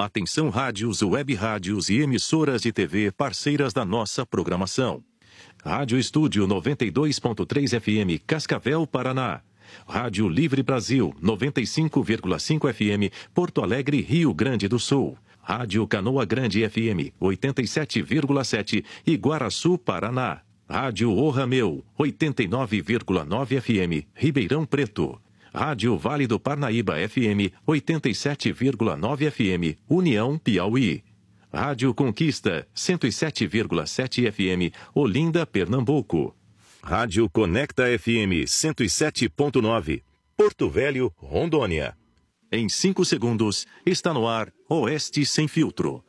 Atenção rádios, web rádios e emissoras de TV parceiras da nossa programação. Rádio Estúdio 92.3 FM, Cascavel, Paraná. Rádio Livre Brasil 95,5 FM, Porto Alegre, Rio Grande do Sul. Rádio Canoa Grande FM 87,7, Iguaraçu, Paraná. Rádio O Rameu 89,9 FM, Ribeirão Preto. Rádio Vale do Parnaíba FM 87,9 FM, União, Piauí. Rádio Conquista 107,7 FM, Olinda, Pernambuco. Rádio Conecta FM 107,9, Porto Velho, Rondônia. Em 5 segundos, está no ar Oeste Sem Filtro.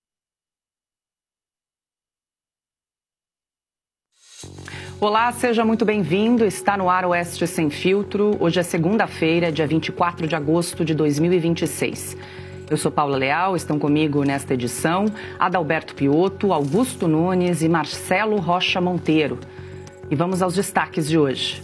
Olá, seja muito bem-vindo. Está no ar Oeste Sem Filtro. Hoje é segunda-feira, dia 24 de agosto de 2026. Eu sou Paula Leal, estão comigo nesta edição Adalberto Piotto, Augusto Nunes e Marcelo Rocha Monteiro. E vamos aos destaques de hoje.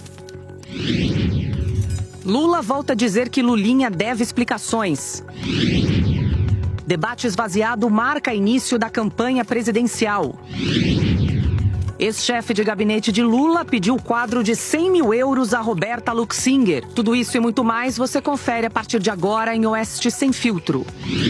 Lula volta a dizer que Lulinha deve explicações. Debate esvaziado marca início da campanha presidencial. Ex-chefe de gabinete de Lula pediu o quadro de 100 mil euros a Roberta Luxinger. Tudo isso e muito mais você confere a partir de agora em Oeste Sem Filtro.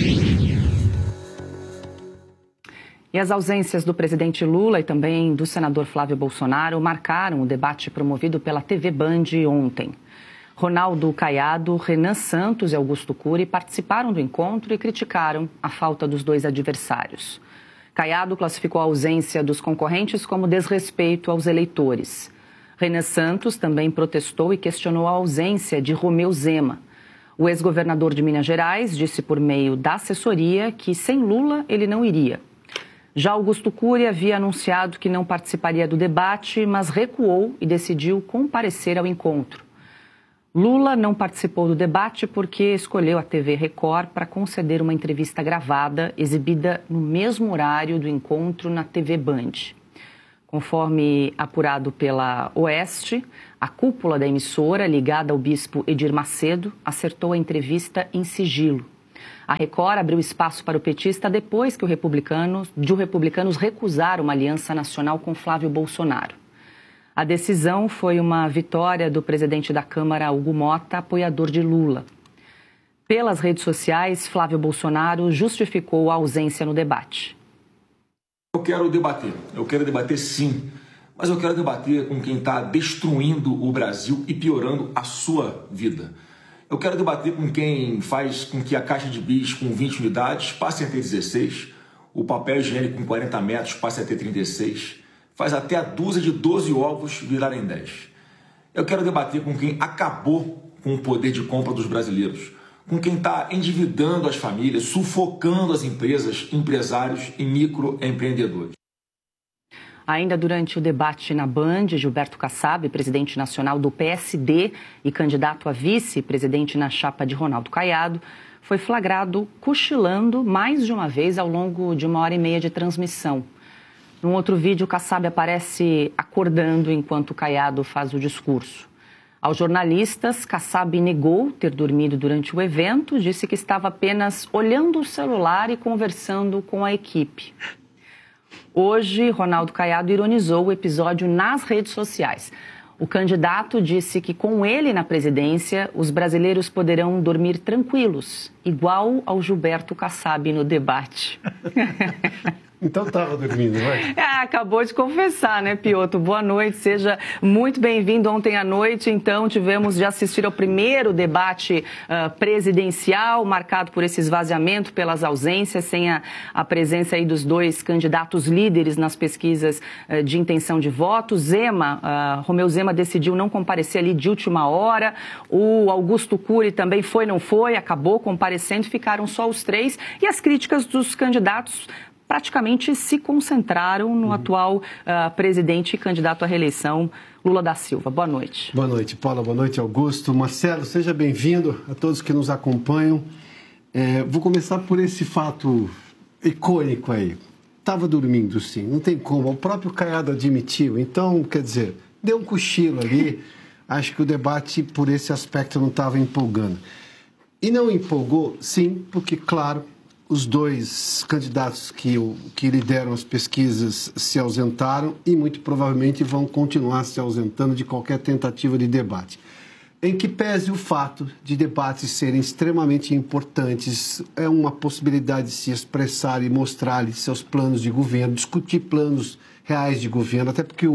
E as ausências do presidente Lula e também do senador Flávio Bolsonaro marcaram o debate promovido pela TV Band ontem. Ronaldo Caiado, Renan Santos e Augusto Cury participaram do encontro e criticaram a falta dos dois adversários. Caiado classificou a ausência dos concorrentes como desrespeito aos eleitores. Renan Santos também protestou e questionou a ausência de Romeu Zema. O ex-governador de Minas Gerais disse por meio da assessoria que sem Lula ele não iria. Já Augusto Cury havia anunciado que não participaria do debate, mas recuou e decidiu comparecer ao encontro. Lula não participou do debate porque escolheu a TV Record para conceder uma entrevista gravada, exibida no mesmo horário do encontro na TV Band. Conforme apurado pela Oeste, a cúpula da emissora, ligada ao bispo Edir Macedo, acertou a entrevista em sigilo. A Record abriu espaço para o petista depois que os republicanos recusaram uma aliança nacional com Flávio Bolsonaro. A decisão foi uma vitória do presidente da Câmara, Hugo Mota, apoiador de Lula. Pelas redes sociais, Flávio Bolsonaro justificou a ausência no debate. Eu quero debater sim, mas eu quero debater com quem está destruindo o Brasil e piorando a sua vida. Eu quero debater com quem faz com que a caixa de bis com 20 unidades passe a ter 16, o papel higiênico com 40 metros passe a ter 36, faz até a dúzia de 12 ovos virarem 10. Eu quero debater com quem acabou com o poder de compra dos brasileiros, com quem está endividando as famílias, sufocando as empresas, empresários e microempreendedores. Ainda durante o debate na Band, Gilberto Kassab, presidente nacional do PSD e candidato a vice-presidente na chapa de Ronaldo Caiado, foi flagrado cochilando mais de uma vez ao longo de 1h30 de transmissão. Num outro vídeo, Kassab aparece acordando enquanto Caiado faz o discurso. Aos jornalistas, Kassab negou ter dormido durante o evento, disse que estava apenas olhando o celular e conversando com a equipe. Hoje, Ronaldo Caiado ironizou o episódio nas redes sociais. O candidato disse que com ele na presidência, os brasileiros poderão dormir tranquilos, igual ao Gilberto Kassab no debate. Então estava dormindo, vai? Acabou de confessar, né, Piotto? Boa noite, seja muito bem-vindo. Ontem à noite, então, tivemos de assistir ao primeiro debate presidencial, marcado por esse esvaziamento, pelas ausências, sem a presença aí dos dois candidatos líderes nas pesquisas de intenção de voto. Romeu Zema decidiu não comparecer ali de última hora. O Augusto Cury também não foi, acabou comparecendo, ficaram só os três. E as críticas dos candidatos praticamente se concentraram no atual presidente e candidato à reeleição, Lula da Silva. Boa noite. Boa noite, Paula. Boa noite, Augusto. Marcelo, seja bem-vindo a todos que nos acompanham. Vou começar por esse fato icônico aí. Estava dormindo, sim, não tem como. O próprio Caiado admitiu. Então, quer dizer, deu um cochilo ali. Acho que o debate, por esse aspecto, não estava empolgando. E não empolgou, sim, porque, claro, os dois candidatos que lideram as pesquisas se ausentaram e muito provavelmente vão continuar se ausentando de qualquer tentativa de debate. Em que pese o fato de debates serem extremamente importantes, é uma possibilidade de se expressar e mostrar seus planos de governo, discutir planos reais de governo, até porque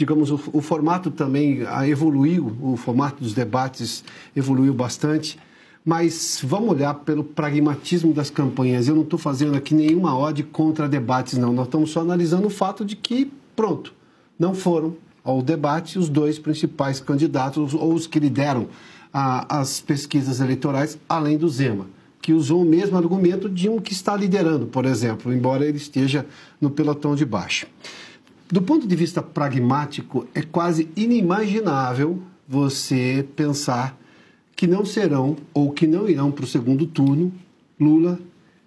o formato também evoluiu, o formato dos debates evoluiu bastante, mas vamos olhar pelo pragmatismo das campanhas. Eu não estou fazendo aqui nenhuma ode contra debates, não. Nós estamos só analisando o fato de que, pronto, não foram ao debate os dois principais candidatos, ou os que lideram as pesquisas eleitorais, além do Zema, que usou o mesmo argumento de um que está liderando, por exemplo, embora ele esteja no pelotão de baixo. Do ponto de vista pragmático, é quase inimaginável você pensar que não serão ou que não irão para o segundo turno Lula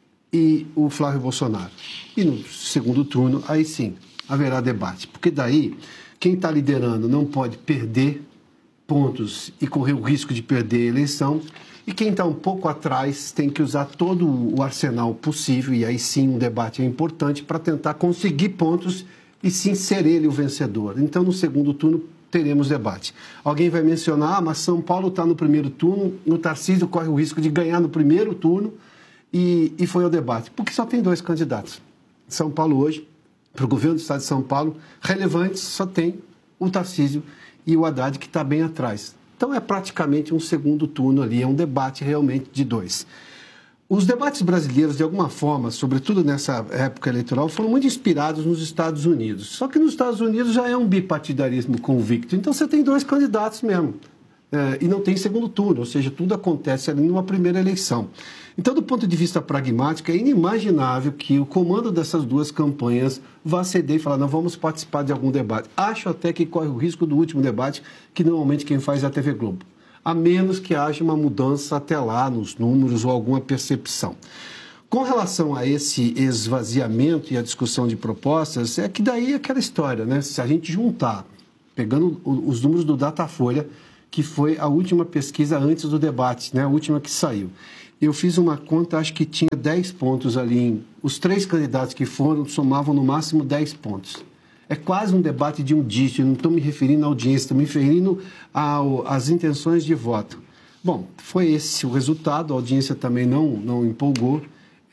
e o Flávio Bolsonaro. E no segundo turno, aí sim, haverá debate, porque daí quem está liderando não pode perder pontos e correr o risco de perder a eleição, e quem está um pouco atrás tem que usar todo o arsenal possível, e aí sim um debate é importante para tentar conseguir pontos e sim ser ele o vencedor. Então, no segundo turno, teremos debate. Alguém vai mencionar, mas São Paulo está no primeiro turno, o Tarcísio corre o risco de ganhar no primeiro turno, e foi ao debate, porque só tem dois candidatos. São Paulo hoje, para o governo do estado de São Paulo, relevantes, só tem o Tarcísio e o Haddad, que está bem atrás. Então é praticamente um segundo turno ali, é um debate realmente de dois. Os debates brasileiros, de alguma forma, sobretudo nessa época eleitoral, foram muito inspirados nos Estados Unidos. Só que nos Estados Unidos já é um bipartidarismo convicto, então você tem dois candidatos mesmo. E não tem segundo turno, ou seja, tudo acontece ali numa primeira eleição. Então, do ponto de vista pragmático, é inimaginável que o comando dessas duas campanhas vá ceder e falar, não vamos participar de algum debate. Acho até que corre o risco do último debate, que normalmente quem faz é a TV Globo. A menos que haja uma mudança até lá nos números ou alguma percepção. Com relação a esse esvaziamento e a discussão de propostas, é que daí é aquela história, né? Se a gente juntar, pegando os números do Datafolha, que foi a última pesquisa antes do debate, né? A última que saiu. Eu fiz uma conta, acho que tinha 10 pontos ali. Os três candidatos que foram somavam no máximo 10 pontos. É quase um debate de um dígito, não estou me referindo à audiência, estou me referindo às intenções de voto. Bom, foi esse o resultado, a audiência também não empolgou.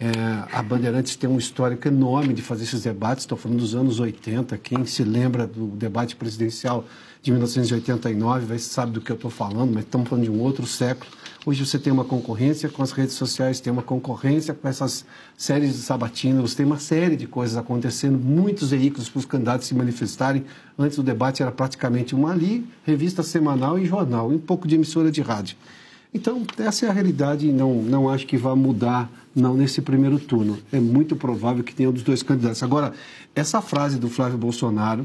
A Bandeirantes tem um histórico enorme de fazer esses debates, estou falando dos anos 80, quem se lembra do debate presidencial de 1989 sabe do que eu estou falando, mas estamos falando de um outro século. Hoje você tem uma concorrência com as redes sociais, tem uma concorrência com essas séries de sabatinas, você tem uma série de coisas acontecendo, muitos veículos para os candidatos se manifestarem. Antes do debate era praticamente uma ali, revista semanal e jornal, e um pouco de emissora de rádio. Então, essa é a realidade e não acho que vai mudar não nesse primeiro turno. É muito provável que tenha um dos dois candidatos. Agora, essa frase do Flávio Bolsonaro,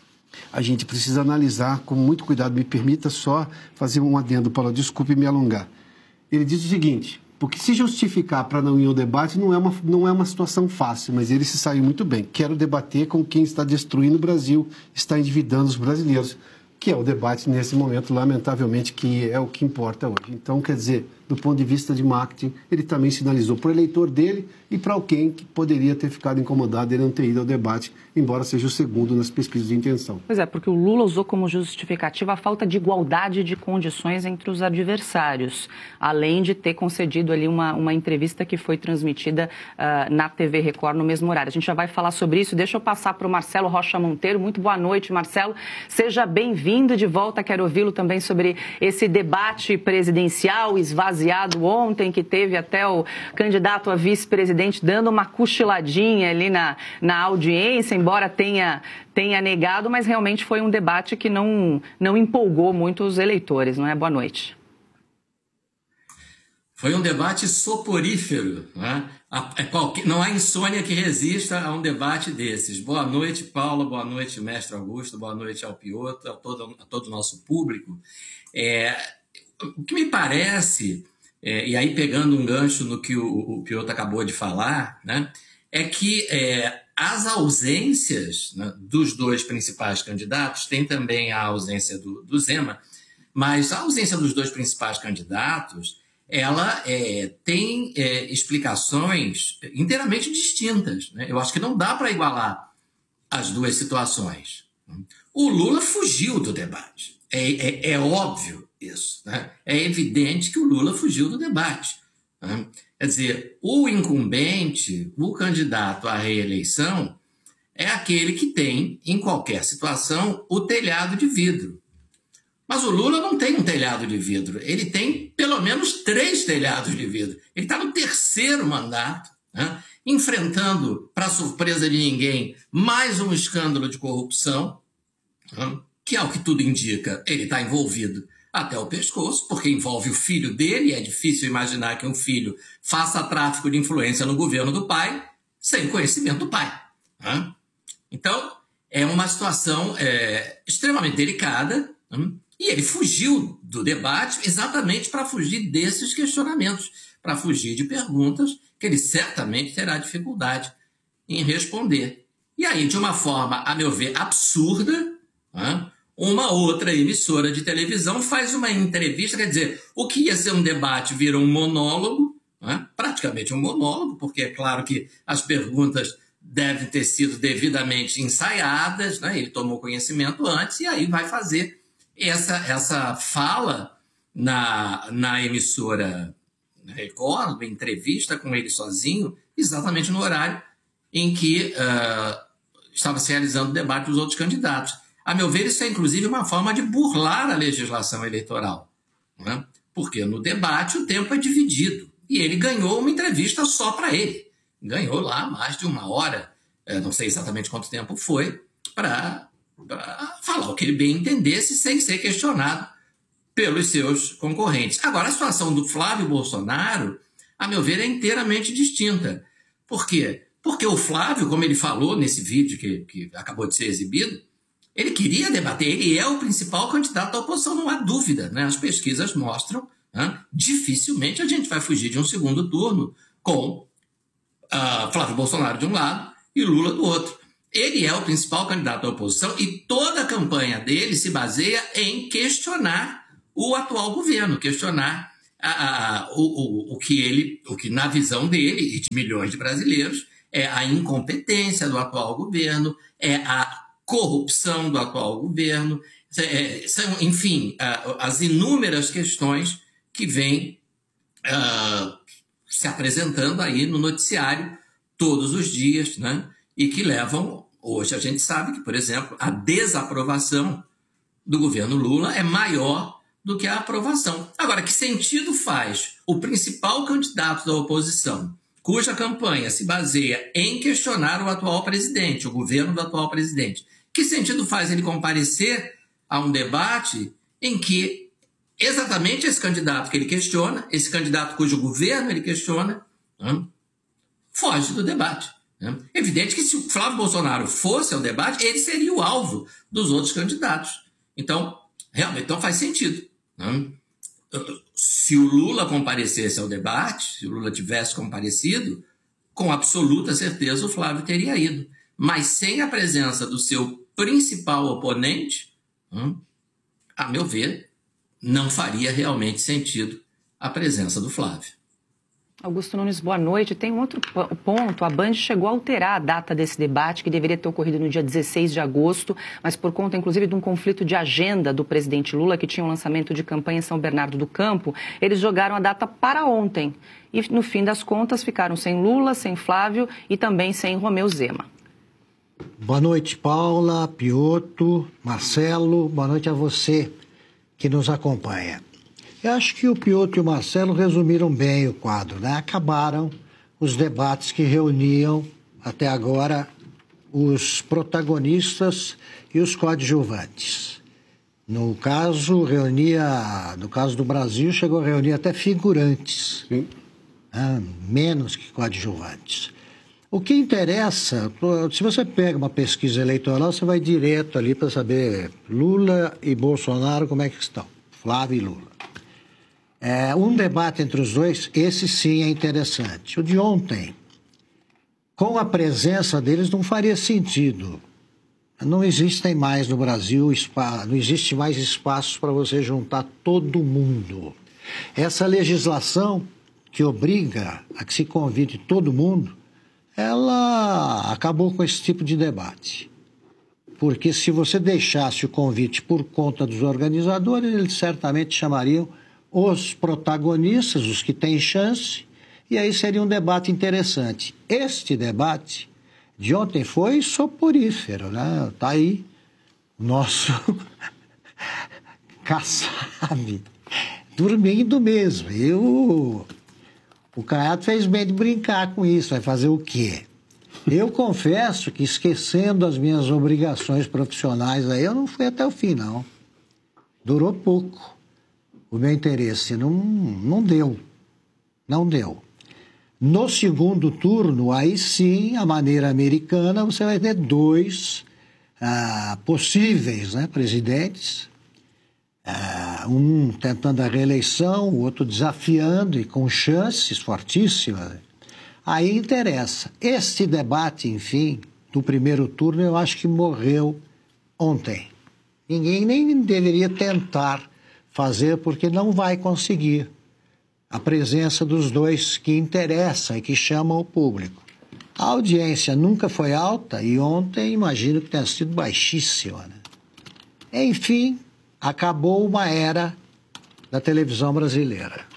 a gente precisa analisar com muito cuidado. Me permita só fazer um adendo, Paulo, desculpe me alongar. Ele diz o seguinte, porque se justificar para não ir ao debate não é uma situação fácil, mas ele se saiu muito bem. Quero debater com quem está destruindo o Brasil, está endividando os brasileiros, que é o debate nesse momento, lamentavelmente, que é o que importa hoje. Então, quer dizer, do ponto de vista de marketing, ele também sinalizou para o eleitor dele e para alguém que poderia ter ficado incomodado ele não ter ido ao debate, embora seja o segundo nas pesquisas de intenção. Pois é, porque o Lula usou como justificativa a falta de igualdade de condições entre os adversários, além de ter concedido ali uma entrevista que foi transmitida na TV Record no mesmo horário. A gente já vai falar sobre isso. Deixa eu passar para o Marcelo Rocha Monteiro. Muito boa noite, Marcelo. Seja bem-vindo de volta. Quero ouvi-lo também sobre esse debate presidencial esvaziado ontem, que teve até o candidato a vice-presidente dando uma cochiladinha ali na audiência, embora tenha negado, mas realmente foi um debate que não empolgou muito os eleitores, não é? Boa noite. Foi um debate soporífero, né? Não há insônia que resista a um debate desses. Boa noite, Paula, boa noite, mestre Augusto, boa noite ao Piotr, a todo o nosso público. O que me parece, e aí pegando um gancho no que o Piotr acabou de falar, né, é que as ausências, né, dos dois principais candidatos, tem também a ausência do Zema, mas a ausência dos dois principais candidatos ela tem explicações inteiramente distintas, né? Eu acho que não dá para igualar as duas situações. O Lula fugiu do debate. É óbvio isso, né? É evidente que o Lula fugiu do debate, né? Quer dizer, o incumbente, o candidato à reeleição, é aquele que tem, em qualquer situação, o telhado de vidro. Mas o Lula não tem um telhado de vidro. Ele tem pelo menos 3 telhados de vidro. Ele está no 3º mandato, né? Enfrentando, para surpresa de ninguém, mais um escândalo de corrupção, né? Que, ao que tudo indica, ele está envolvido até o pescoço, porque envolve o filho dele. É difícil imaginar que um filho faça tráfico de influência no governo do pai sem conhecimento do pai, né? Então, é uma situação extremamente delicada, né? E ele fugiu do debate exatamente para fugir desses questionamentos, para fugir de perguntas que ele certamente terá dificuldade em responder. E aí, de uma forma, a meu ver, absurda, né, uma outra emissora de televisão faz uma entrevista, quer dizer, o que ia ser um debate vira um monólogo, né, praticamente um monólogo, porque é claro que as perguntas devem ter sido devidamente ensaiadas, né, ele tomou conhecimento antes e aí vai fazer essa fala na emissora Record, uma entrevista com ele sozinho, exatamente no horário em que estava se realizando o debate dos outros candidatos. A meu ver, isso é inclusive uma forma de burlar a legislação eleitoral, né? Porque no debate o tempo é dividido e ele ganhou uma entrevista só para ele. Ganhou lá mais de 1 hora, não sei exatamente quanto tempo foi, para falar o que ele bem entendesse sem ser questionado pelos seus concorrentes. Agora, a situação do Flávio Bolsonaro, a meu ver, é inteiramente distinta. Por quê? Porque o Flávio, como ele falou nesse vídeo que acabou de ser exibido, ele queria debater, ele é o principal candidato da oposição, não há dúvida, né? As pesquisas mostram, né? Dificilmente a gente vai fugir de um segundo turno com Flávio Bolsonaro de um lado e Lula do outro. Ele é o principal candidato da oposição e toda a campanha dele se baseia em questionar o atual governo, questionar o que na visão dele e de milhões de brasileiros é a incompetência do atual governo, é a corrupção do atual governo, são, enfim, as inúmeras questões que vêm se apresentando aí no noticiário todos os dias, né? E que levam, hoje a gente sabe que, por exemplo, a desaprovação do governo Lula é maior do que a aprovação. Agora, que sentido faz o principal candidato da oposição, cuja campanha se baseia em questionar o atual presidente, o governo do atual presidente, que sentido faz ele comparecer a um debate em que exatamente esse candidato que ele questiona, esse candidato cujo governo ele questiona, foge do debate? É evidente que se o Flávio Bolsonaro fosse ao debate, ele seria o alvo dos outros candidatos. Então, realmente, faz sentido, né? Se o Lula comparecesse ao debate, se o Lula tivesse comparecido, com absoluta certeza o Flávio teria ido. Mas sem a presença do seu principal oponente, a meu ver, não faria realmente sentido a presença do Flávio. Augusto Nunes, boa noite. Tem um outro ponto. A Band chegou a alterar a data desse debate, que deveria ter ocorrido no dia 16 de agosto, mas por conta, inclusive, de um conflito de agenda do presidente Lula, que tinha um lançamento de campanha em São Bernardo do Campo, eles jogaram a data para ontem. E, no fim das contas, ficaram sem Lula, sem Flávio e também sem Romeu Zema. Boa noite, Paula, Piotto, Marcelo. Boa noite a você que nos acompanha. Eu acho que o Piotto e o Marcelo resumiram bem o quadro, né? Acabaram os debates que reuniam até agora os protagonistas e os coadjuvantes. No caso do Brasil, chegou a reunir até figurantes, né? Menos que coadjuvantes. O que interessa, se você pega uma pesquisa eleitoral, você vai direto ali para saber Lula e Bolsonaro, como é que estão, Flávio e Lula. Um debate entre os dois, esse sim é interessante. O de ontem, com a presença deles, não faria sentido. Não existem mais no Brasil, não existe mais espaço para você juntar todo mundo. Essa legislação que obriga a que se convide todo mundo, ela acabou com esse tipo de debate. Porque se você deixasse o convite por conta dos organizadores, eles certamente chamariam os protagonistas, os que têm chance, e aí seria um debate interessante. Este debate de ontem foi soporífero, né? Está aí o nosso Kassab dormindo mesmo. E o Caiado fez bem de brincar com isso, vai fazer o quê? Eu confesso que, esquecendo as minhas obrigações profissionais, aí eu não fui até o fim, não. Durou pouco. O meu interesse não deu. Não deu. No segundo turno, aí sim, a maneira americana, você vai ter dois possíveis, né, presidentes. Um tentando a reeleição, o outro desafiando e com chances fortíssimas. Aí interessa. Este debate, enfim, do primeiro turno, eu acho que morreu ontem. Ninguém nem deveria tentar fazer, porque não vai conseguir a presença dos dois que interessam e que chamam o público. A audiência nunca foi alta e ontem imagino que tenha sido baixíssima, né? Enfim, acabou uma era da televisão brasileira.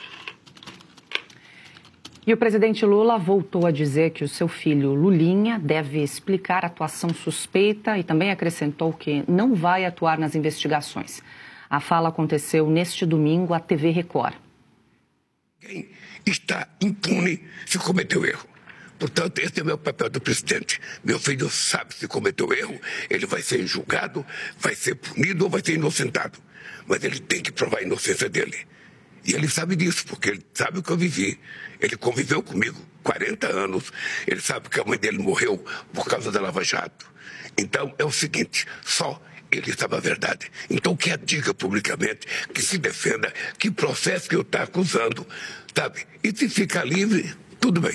E o presidente Lula voltou a dizer que o seu filho Lulinha deve explicar a atuação suspeita e também acrescentou que não vai atuar nas investigações. A fala aconteceu neste domingo à TV Record. Quem está impune se cometeu erro. Portanto, esse é o meu papel do presidente. Meu filho sabe se cometeu erro, ele vai ser julgado, vai ser punido ou vai ser inocentado. Mas ele tem que provar a inocência dele. E ele sabe disso, porque ele sabe o que eu vivi. Ele conviveu comigo 40 anos. Ele sabe que a mãe dele morreu por causa da Lava Jato. Então, é o seguinte, só ele sabe a verdade. Então, que a diga publicamente, que se defenda, que processo que eu estou acusando, sabe? E se ficar livre, tudo bem.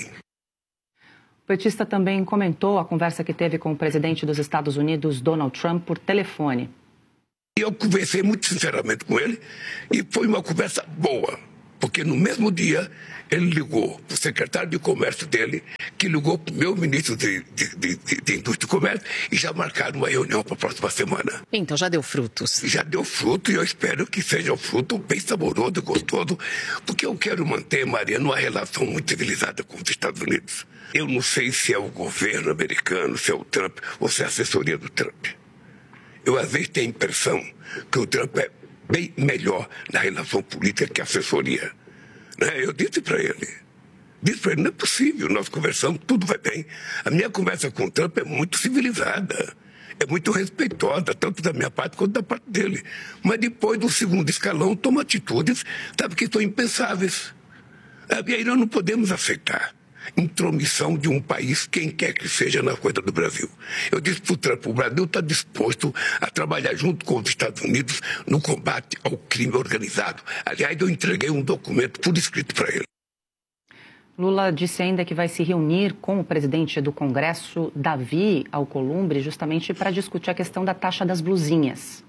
O petista também comentou a conversa que teve com o presidente dos Estados Unidos, Donald Trump, por telefone. Eu conversei muito sinceramente com ele e foi uma conversa boa, porque no mesmo dia ele ligou para o secretário de comércio dele, que ligou para o meu ministro de Indústria e Comércio e já marcaram uma reunião para a próxima semana. Então já deu frutos. Já deu fruto e eu espero que seja um fruto bem saboroso e gostoso, porque eu quero manter, Maria, uma relação muito civilizada com os Estados Unidos. Eu não sei se é o governo americano, se é o Trump ou se é a assessoria do Trump. Eu, às vezes, tenho a impressão que o Trump é bem melhor na relação política que a assessoria. Né? Eu disse para ele, não é possível, nós conversamos, tudo vai bem. A minha conversa com o Trump é muito civilizada, é muito respeitosa, tanto da minha parte quanto da parte dele. Mas depois do segundo escalão, toma atitudes, sabe, que são impensáveis. E aí nós não podemos aceitar intromissão de um país, quem quer que seja, na coisa do Brasil. Eu disse para o Trump, o Brasil está disposto a trabalhar junto com os Estados Unidos no combate ao crime organizado. Aliás, eu entreguei um documento por escrito para ele. Lula disse ainda que vai se reunir com o presidente do Congresso, Davi Alcolumbre, justamente para discutir a questão da taxa das blusinhas.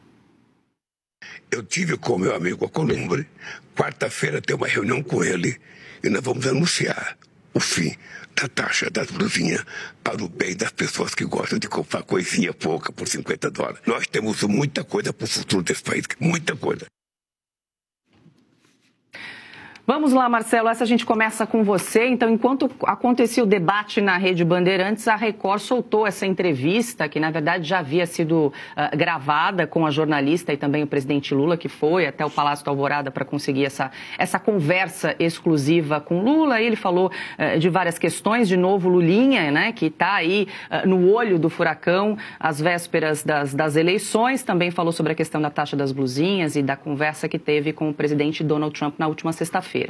Eu tive com meu amigo Alcolumbre, quarta-feira tem uma reunião com ele e nós vamos anunciar o fim da taxa das blusinhas para o bem das pessoas que gostam de comprar coisinha pouca por $50. Nós temos muita coisa para o futuro desse país, muita coisa. Vamos lá, Marcelo, essa a gente começa com você. Então, enquanto acontecia o debate na Rede Bandeirantes, a Record soltou essa entrevista, que na verdade já havia sido gravada com a jornalista e também o presidente Lula, que foi até o Palácio da Alvorada para conseguir essa conversa exclusiva com Lula. E ele falou de várias questões, de novo Lulinha, né, que está aí no olho do furacão às vésperas das eleições. Também falou sobre a questão da taxa das blusinhas e da conversa que teve com o presidente Donald Trump na última sexta-feira.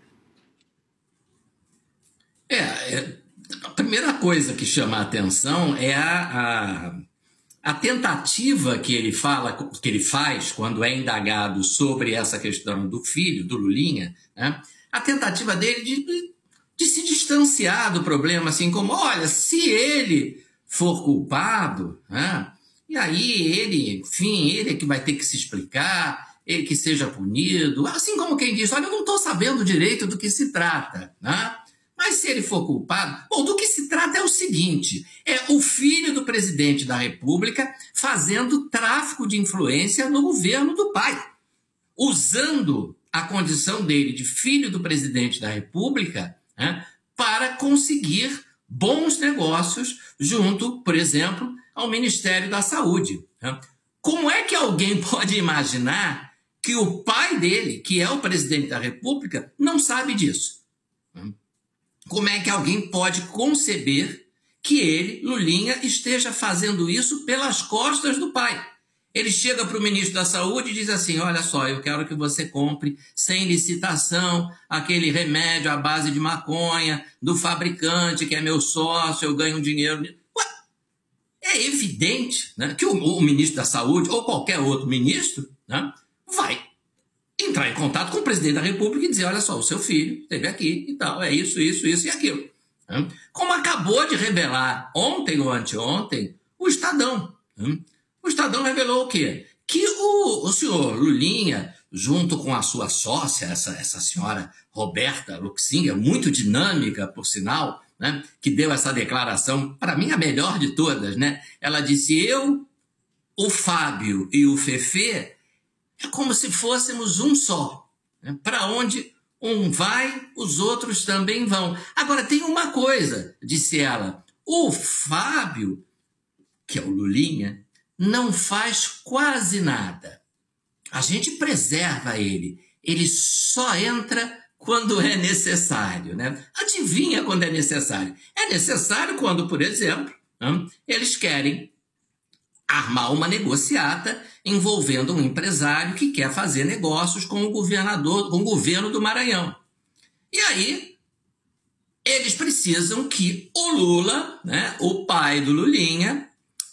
A primeira coisa que chama a atenção é a tentativa que ele faz quando é indagado sobre essa questão do filho, do Lulinha, né? A tentativa dele de se distanciar do problema, assim como, olha, se ele for culpado, né? E aí ele é que vai ter que se explicar, que seja punido, assim como quem diz, olha, eu não estou sabendo direito do que se trata, né? Mas se ele for culpado... Bom, do que se trata é o seguinte, é o filho do presidente da República fazendo tráfico de influência no governo do pai, usando a condição dele de filho do presidente da República, né, para conseguir bons negócios junto, por exemplo, ao Ministério da Saúde. Né? Como é que alguém pode imaginar que o pai dele, que é o presidente da República, não sabe disso? Como é que alguém pode conceber que ele, Lulinha, esteja fazendo isso pelas costas do pai? Ele chega para o ministro da Saúde e diz assim, olha só, eu quero que você compre sem licitação aquele remédio à base de maconha do fabricante, que é meu sócio, eu ganho dinheiro. Ué, é evidente, né, que o ministro da Saúde, ou qualquer outro ministro, né, vai entrar em contato com o presidente da República e dizer, olha só, o seu filho esteve aqui e tal, é isso e aquilo. Né? Como acabou de revelar ontem ou anteontem, o Estadão. Né? O Estadão revelou o quê? Que o senhor Lulinha, junto com a sua sócia, essa senhora Roberta Luxinger, muito dinâmica, por sinal, né, que deu essa declaração, para mim, a melhor de todas, né? Ela disse, eu, o Fábio e o Fefê, é como se fôssemos um só. Né? Para onde um vai, os outros também vão. Agora, tem uma coisa, disse ela, o Fábio, que é o Lulinha, não faz quase nada. A gente preserva ele. Ele só entra quando é necessário. Né? Adivinha quando é necessário? É necessário quando, por exemplo, eles querem armar uma negociata envolvendo um empresário que quer fazer negócios com o governador, com o governo do Maranhão. E aí, eles precisam que o Lula, né, o pai do Lulinha,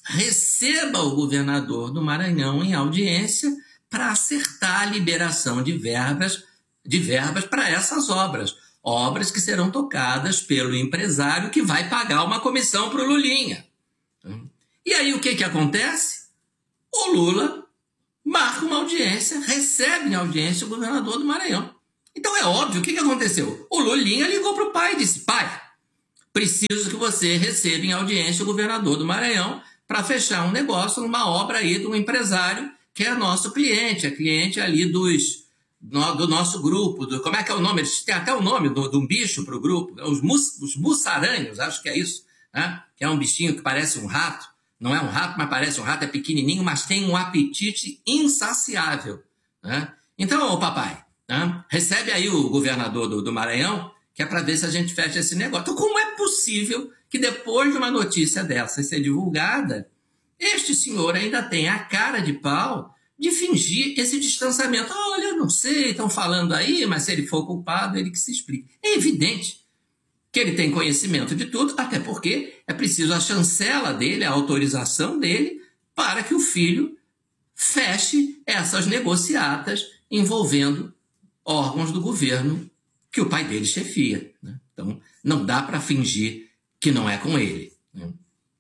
receba o governador do Maranhão em audiência para acertar a liberação de verbas para essas obras que serão tocadas pelo empresário que vai pagar uma comissão para o Lulinha. E aí o que acontece? O Lula marca uma audiência, recebe em audiência o governador do Maranhão. Então é óbvio, o que aconteceu? O Lulinha ligou para o pai e disse, pai, preciso que você receba em audiência o governador do Maranhão para fechar um negócio numa obra aí de um empresário que é nosso cliente, é cliente ali do nosso grupo, como é que é o nome? Eles têm até o nome de um bicho para o grupo, os mussaranhos, acho que é isso, né? Que é um bichinho que parece um rato, não é um rato, mas parece um rato, é pequenininho, mas tem um apetite insaciável. Né? Então, ô papai, né? Recebe aí o governador do Maranhão, que é para ver se a gente fecha esse negócio. Então, como é possível que depois de uma notícia dessa ser divulgada, este senhor ainda tem a cara de pau de fingir esse distanciamento? Olha, eu não sei, estão falando aí, mas se ele for culpado, ele que se explique. É evidente que ele tem conhecimento de tudo, até porque é preciso a chancela dele, a autorização dele, para que o filho feche essas negociatas envolvendo órgãos do governo que o pai dele chefia. Né? Então, não dá para fingir que não é com ele. Né?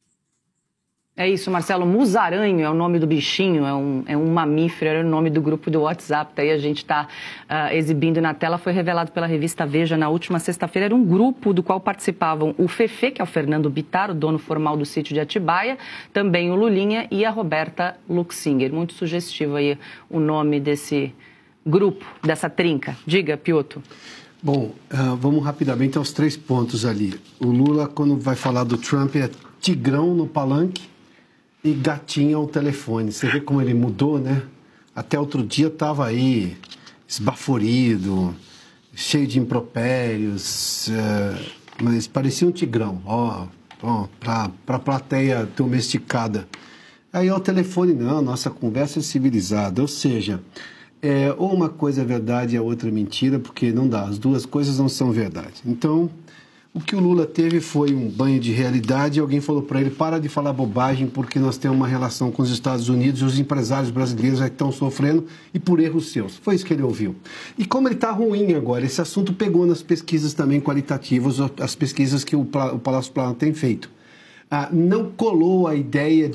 É isso, Marcelo. Musaranho é o nome do bichinho, é um mamífero, era o nome do grupo do WhatsApp. Daí a gente está exibindo na tela. Foi revelado pela revista Veja na última sexta-feira. Era um grupo do qual participavam o Fefê, que é o Fernando Bittar, o dono formal do sítio de Atibaia, também o Lulinha e a Roberta Luxinger. Muito sugestivo aí o nome desse grupo, dessa trinca. Diga, Piotr. Bom, vamos rapidamente aos 3 pontos ali. O Lula, quando vai falar do Trump, é tigrão no palanque e gatinho ao telefone. Você vê como ele mudou, né? Até outro dia estava aí esbaforido, cheio de impropérios, mas parecia um tigrão, para a plateia domesticada. Aí ao telefone, não, nossa conversa é civilizada, ou seja, ou uma coisa é verdade e a outra é mentira, porque não dá, as duas coisas não são verdade. Então, o que o Lula teve foi um banho de realidade e alguém falou para ele, para de falar bobagem porque nós temos uma relação com os Estados Unidos e os empresários brasileiros já estão sofrendo e por erros seus. Foi isso que ele ouviu. E como ele está ruim agora, esse assunto pegou nas pesquisas também qualitativas, as pesquisas que o Palácio Planalto tem feito. Não colou a ideia de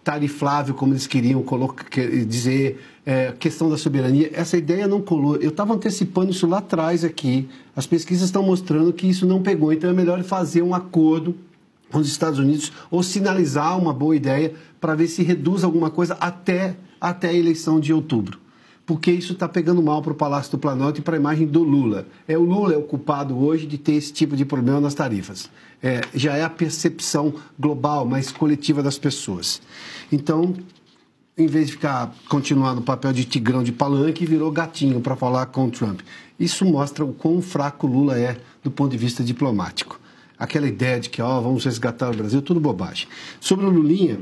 tarifável, como eles queriam dizer, questão da soberania. Essa ideia não colou. Eu estava antecipando isso lá atrás aqui. As pesquisas estão mostrando que isso não pegou. Então é melhor fazer um acordo com os Estados Unidos ou sinalizar uma boa ideia para ver se reduz alguma coisa até a eleição de outubro. Porque isso está pegando mal para o Palácio do Planalto e para a imagem do Lula. O Lula é o culpado hoje de ter esse tipo de problema nas tarifas. Já é a percepção global, mais coletiva das pessoas. Então, em vez de continuar no papel de tigrão de palanque, virou gatinho para falar com o Trump. Isso mostra o quão fraco o Lula é do ponto de vista diplomático. Aquela ideia de que vamos resgatar o Brasil, tudo bobagem. Sobre o Lulinha,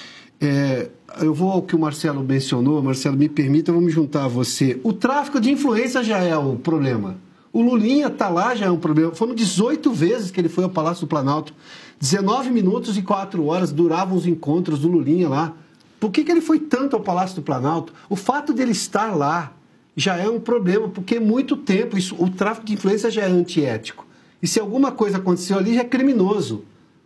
eu vou ao que o Marcelo mencionou. Marcelo, me permita, eu vou me juntar a você. O tráfico de influência já é o problema. O Lulinha está lá, já é um problema. Foram 18 vezes que ele foi ao Palácio do Planalto. 19 minutos e 4 horas duravam os encontros do Lulinha lá. Por que ele foi tanto ao Palácio do Planalto? O fato dele estar lá já é um problema, porque é muito tempo. O tráfico de influência já é antiético. E se alguma coisa aconteceu ali, já é criminoso.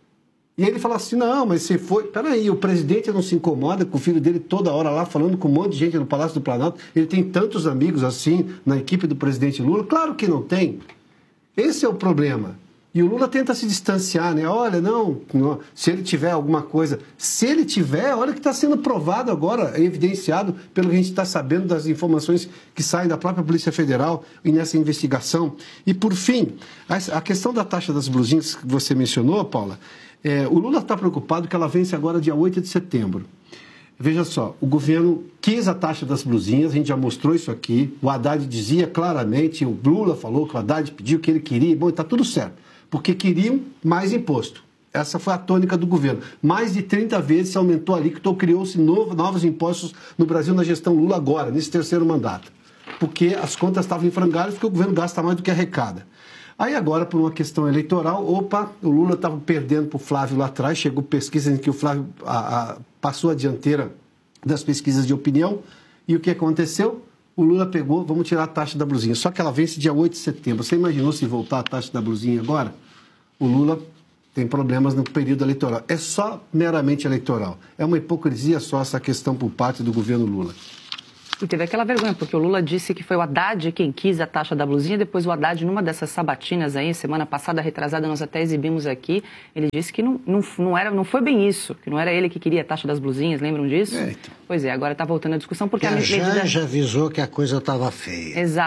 E ele fala assim, não, mas você foi... Peraí, o presidente não se incomoda com o filho dele toda hora lá, falando com um monte de gente no Palácio do Planalto. Ele tem tantos amigos assim na equipe do presidente Lula. Claro que não tem. Esse é o problema. E o Lula tenta se distanciar, né? Olha, não, se ele tiver alguma coisa... Se ele tiver, olha que está sendo provado agora, evidenciado pelo que a gente está sabendo das informações que saem da própria Polícia Federal e nessa investigação. E, por fim, a questão da taxa das blusinhas que você mencionou, Paula... o Lula está preocupado que ela vence agora dia 8 de setembro. Veja só, o governo quis a taxa das blusinhas, a gente já mostrou isso aqui, o Haddad dizia claramente, o Lula falou que o Haddad pediu o que ele queria, bom, está tudo certo, porque queriam mais imposto. Essa foi a tônica do governo. Mais de 30 vezes se aumentou a alíquota, criou-se novos impostos no Brasil na gestão Lula agora, nesse terceiro mandato, porque as contas estavam em frangalhos, porque o governo gasta mais do que arrecada. Aí agora, por uma questão eleitoral, o Lula estava perdendo para o Flávio lá atrás, chegou pesquisa em que o Flávio passou a dianteira das pesquisas de opinião, e o que aconteceu? O Lula pegou, vamos tirar a taxa da blusinha, só que ela vence dia 8 de setembro. Você imaginou se voltar a taxa da blusinha agora? O Lula tem problemas no período eleitoral. É só meramente eleitoral. É uma hipocrisia só essa questão por parte do governo Lula. E teve aquela vergonha, porque o Lula disse que foi o Haddad quem quis a taxa da blusinha, depois o Haddad, numa dessas sabatinas aí, semana passada, retrasada, nós até exibimos aqui, ele disse que não foi bem isso, que não era ele que queria a taxa das blusinhas, lembram disso? Então. Pois é, agora está voltando a discussão, porque a Janja avisou que a coisa estava feia. Exato.